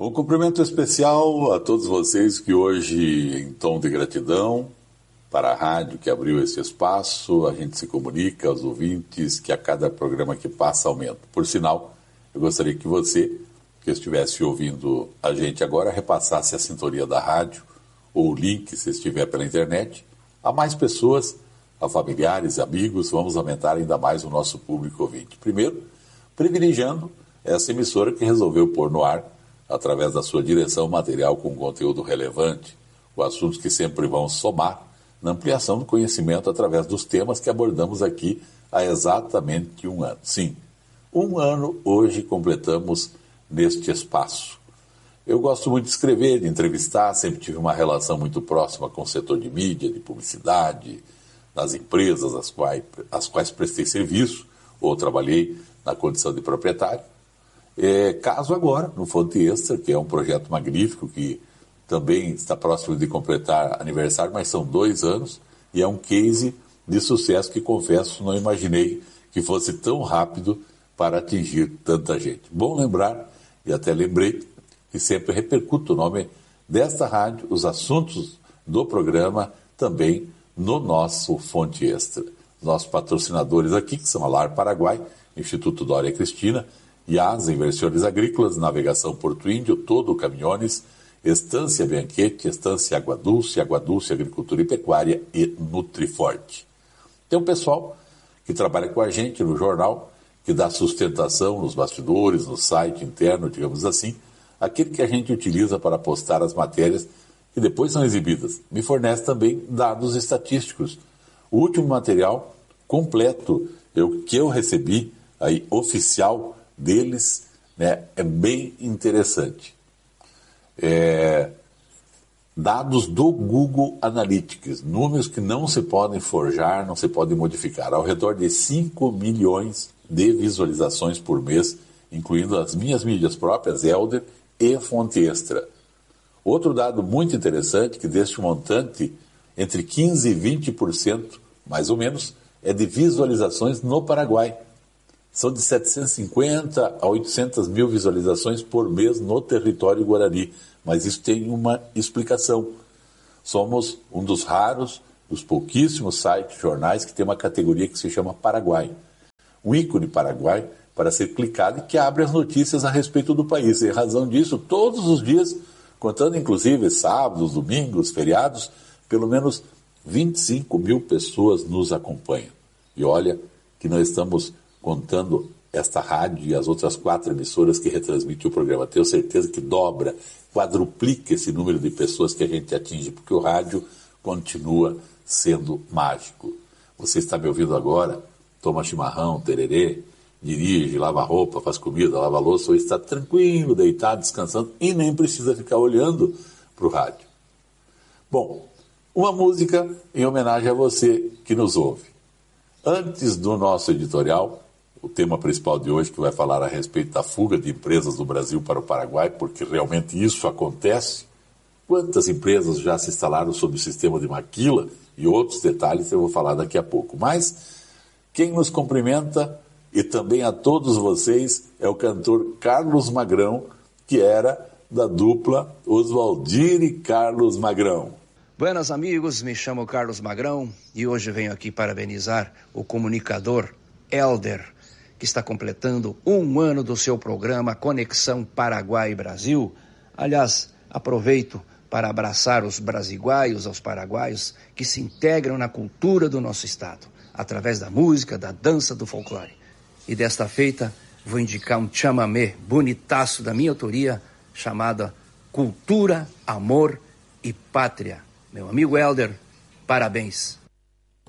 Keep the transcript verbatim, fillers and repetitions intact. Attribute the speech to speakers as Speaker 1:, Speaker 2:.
Speaker 1: Um cumprimento especial a todos vocês que hoje, em tom de gratidão, para a rádio que abriu esse espaço, a gente se comunica aos ouvintes que a cada programa que passa aumenta. Por sinal, eu gostaria que você, que estivesse ouvindo a gente agora, repassasse a sintonia da rádio ou o link, se estiver pela internet, a mais pessoas, a familiares, amigos. Vamos aumentar ainda mais o nosso público ouvinte. Primeiro, privilegiando essa emissora que resolveu pôr no ar, através da sua direção, material com conteúdo relevante, com assuntos que sempre vão somar na ampliação do conhecimento através dos temas que abordamos aqui há exatamente um ano. Sim, um ano hoje completamos neste espaço. Eu gosto muito de escrever, de entrevistar, sempre tive uma relação muito próxima com o setor de mídia, de publicidade, nas empresas às quais, às quais prestei serviço ou trabalhei na condição de proprietário. É, caso agora, no Fonte Extra, que é um projeto magnífico que também está próximo de completar aniversário, mas são dois anos, e é um case de sucesso que, confesso, não imaginei que fosse tão rápido para atingir tanta gente. Bom lembrar, e até lembrei, que sempre repercuto o nome desta rádio, os assuntos do programa, também no nosso Fonte Extra. Nossos patrocinadores aqui, que são a Lar Paraguai, Instituto Dória Cristina, I A S, Inversões Agrícolas, Navegação Porto Índio, Todo Caminhones, Estância Bianchetti, Estância Água Dulce, Água Dulce Agricultura e Pecuária e Nutriforte. Tem um pessoal que trabalha com a gente no jornal, que dá sustentação nos bastidores, no site interno, digamos assim, aquele que a gente utiliza para postar as matérias que depois são exibidas. Me fornece também dados estatísticos. O último material completo eu, que eu recebi, aí, oficial deles, né, é bem interessante. É, dados do Google Analytics, números que não se podem forjar, não se podem modificar. Ao redor de cinco milhões de visualizações por mês, incluindo as minhas mídias próprias, Elder e Fonte Extra. Outro dado muito interessante, que deste montante, entre quinze e vinte por cento, mais ou menos, é de visualizações no Paraguai. São de setecentos e cinquenta a oitocentas mil visualizações por mês no território guarani. Mas isso tem uma explicação. Somos um dos raros, dos pouquíssimos sites, jornais, que tem uma categoria que se chama Paraguai. Um ícone Paraguai para ser clicado e que abre as notícias a respeito do país. Em razão disso, todos os dias, contando inclusive sábados, domingos, feriados, pelo menos vinte e cinco mil pessoas nos acompanham. E olha que nós estamos contando esta rádio e as outras quatro emissoras que retransmitem o programa. Tenho certeza que dobra, quadruplica esse número de pessoas que a gente atinge, porque o rádio continua sendo mágico. Você está me ouvindo agora, toma chimarrão, tererê, dirige, lava roupa, faz comida, lava louça, ou está tranquilo, deitado, descansando, e nem precisa ficar olhando para o rádio. Bom, uma música em homenagem a você que nos ouve. Antes do nosso editorial, o tema principal de hoje, que vai falar a respeito da fuga de empresas do Brasil para o Paraguai, porque realmente isso acontece. Quantas empresas já se instalaram sob o sistema de maquila e outros detalhes eu vou falar daqui a pouco. Mas quem nos cumprimenta, e também a todos vocês, é o cantor Carlos Magrão, que era da dupla Oswaldir e Carlos Magrão.
Speaker 2: Buenas amigos, me chamo Carlos Magrão e hoje venho aqui parabenizar o comunicador Elder, que está completando um ano do seu programa Conexão Paraguai-Brasil. Aliás, aproveito para abraçar os brasiguaios, aos paraguaios que se integram na cultura do nosso estado, através da música, da dança, do folclore. E desta feita, vou indicar um chamamé bonitaço da minha autoria, chamada Cultura, Amor e Pátria. Meu amigo Elder, parabéns.